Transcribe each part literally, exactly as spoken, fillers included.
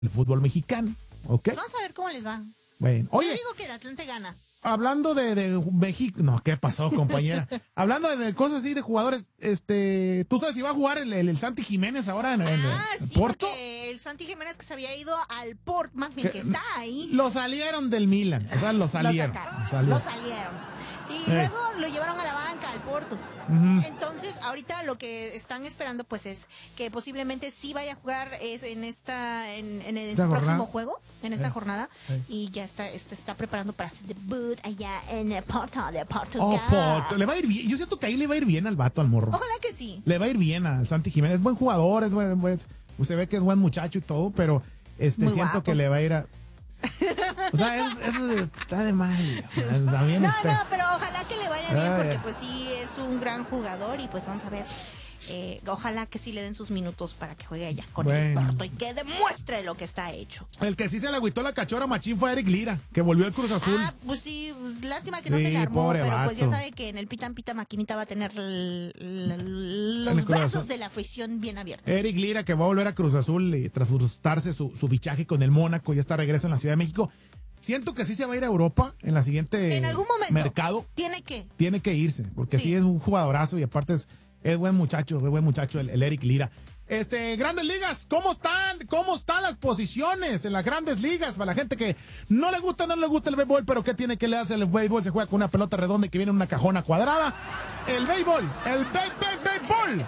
el fútbol mexicano, ¿ok? Vamos a ver cómo les va. Bueno, oye, yo digo que el Atlante gana. Hablando de, de México, no, ¿qué pasó, compañera? Hablando de, de cosas así de jugadores, este, ¿tú sabes si va a jugar el, el, el Santi Jiménez ahora en, en, ah, en sí, Porto? Porque el Santi Jiménez que se había ido al Porto, más bien que, que está ahí. Lo salieron del Milan, o sea, lo salieron. Lo, salieron. lo salieron. Y sí. luego lo llevaron a la banca, al Porto. Uh-huh. Entonces, ahorita lo que están esperando, pues, es que posiblemente sí vaya a jugar es en esta, en, en, en su jornada? próximo juego, en esta eh. jornada, eh. y ya está, está, está preparando para su debut allá en el Porto de Portugal. Oh, Porto. Le va a ir bien. Yo siento que ahí le va a ir bien al vato, al morro. Ojalá que sí. Le va a ir bien a Santi Jiménez. Es buen jugador, es buen, buen, usted ve que es buen muchacho y todo, pero este Muy siento guapo. que le va a ir a... O sea, eso, eso está de mal. No, está. no, pero ojalá que le vaya bien, porque pues sí es un gran jugador y pues vamos a ver. Eh, ojalá que sí le den sus minutos para que juegue allá con bueno. el Porto y que demuestre lo que está hecho. El que sí se le agüitó la cachora machín fue Eric Lira, que volvió al Cruz Azul. Ah, pues sí, pues, lástima que no sí, se le armó, pero vato. pues ya sabe que en el Pitan Pita Maquinita va a tener l- l- los brazos de la afición bien abiertos. Eric Lira, que va a volver a Cruz Azul y tras frustrarse su, su fichaje con el Mónaco, ya está de regreso en la Ciudad de México. Siento que sí se va a ir a Europa en la siguiente en algún momento, mercado. Tiene que. Tiene que irse, porque sí, sí es un jugadorazo y aparte es, es buen muchacho, es buen muchacho el, el Eric Lira. Este, Grandes Ligas, ¿cómo están? ¿Cómo están las posiciones en las Grandes Ligas? Para la gente que no le gusta, no le gusta el béisbol, pero ¿qué tiene que le hacer el béisbol? Se juega con una pelota redonda y que viene en una cajona cuadrada. El béisbol, el béisbol.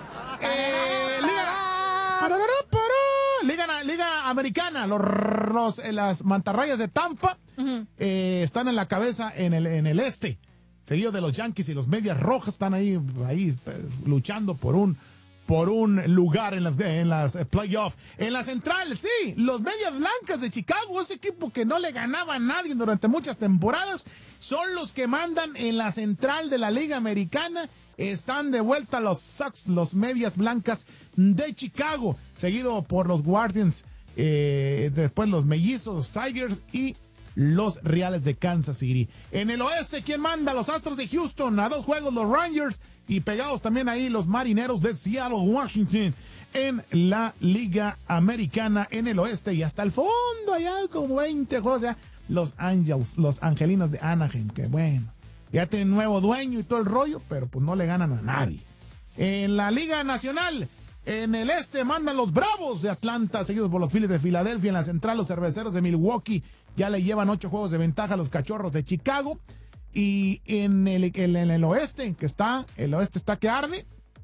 Eh, Liga, Liga, Liga Americana, los, los las mantarrayas de Tampa uh-huh. eh, están en la cabeza en el, en el este. Seguido de los Yankees y los Medias Rojas están ahí, ahí luchando por un por un lugar en las, en las playoffs. En la central, sí, los Medias Blancas de Chicago, ese equipo que no le ganaba a nadie durante muchas temporadas, son los que mandan en la central de la Liga Americana. Están de vuelta los Sox, los Medias Blancas de Chicago, seguido por los Guardians, eh, después los Mellizos, Tigers y los Reales de Kansas City. En el oeste, ¿quién manda? Los Astros de Houston, a dos juegos los Rangers y pegados también ahí los Marineros de Seattle, Washington, en la Liga Americana en el oeste y hasta el fondo, allá como veinte juegos, ya, los Angels, los Angelinos de Anaheim, que bueno, ya tienen nuevo dueño y todo el rollo, pero pues no le ganan a nadie. En la Liga Nacional, en el este mandan los Bravos de Atlanta, seguidos por los Phillies de Filadelfia. En la central, los Cerveceros de Milwaukee ya le llevan ocho juegos de ventaja a los Cachorros de Chicago. Y en el, en, en el oeste, que está, el oeste está que arde,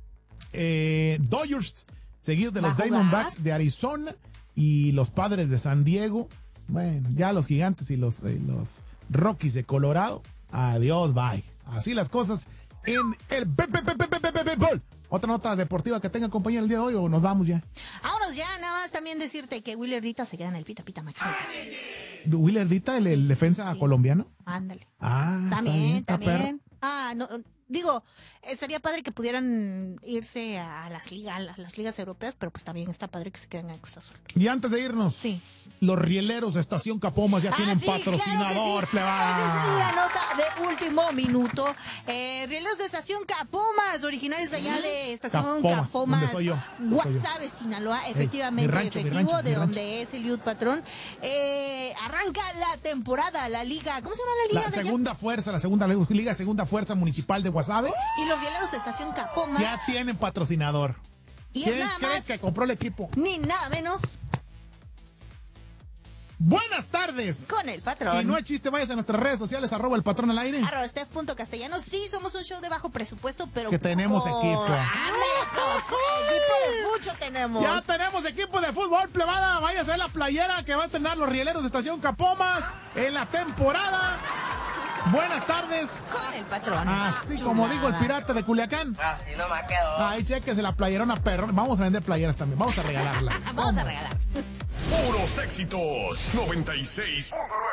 eh, Dodgers, seguidos de los Diamondbacks de Arizona y los Padres de San Diego. Bueno, ya los Gigantes y los, eh, los Rockies de Colorado. Adiós, bye. Así las cosas en el béisbol. ¿Otra nota deportiva que tenga compañía el día de hoy o nos vamos ya? Vámonos ya, nada más también decirte que Willardita se queda en el Pita Pita Maquinita. ¿Willardita, el, el sí, defensa sí, sí. colombiano? Ándale. Ah, también, está bien, también. Ah, no, digo, estaría padre que pudieran irse a las ligas, a las ligas europeas, pero pues también está padre que se queden en el Cruz Azul. Y antes de irnos, sí. los rieleros de Estación Capomas ya ah, tienen sí, patrocinador. Claro sí. Esa es la nota de último minuto. Eh, rieleros de Estación Capomas, originarios allá de Estación Capomas, Capomas, soy yo, Guasave, Sinaloa, efectivamente, hey, rancho, efectivo, rancho, de donde es Eliud Patrón. Eh, arranca la temporada, la liga, ¿cómo se llama la liga? La segunda allá? fuerza, la segunda liga, segunda fuerza municipal de Guasave. Y los rieleros de Estación Capomas ya tienen patrocinador. Y ¿Quién es nada crees más, que compró el equipo? Ni nada menos. Buenas tardes. Con el patrón. Y no es chiste, vayas a nuestras redes sociales, arroba el patrón al aire. Arroba Steph punto castellanos. Sí, somos un show de bajo presupuesto, pero que tenemos con... equipo. Equipo de fucho tenemos. Ya tenemos equipo de fútbol, plebada. Vaya a ver la playera que va a tener los rieleros de Estación Capomas en la temporada. Buenas tardes. Con el patrón. Así Chulada. Como digo el pirata de Culiacán. Así no me quedo. Ahí chequese la playerona perro. Vamos a vender playeras también. Vamos a regalarla. Vamos a regalar. Puros éxitos. noventa y seis punto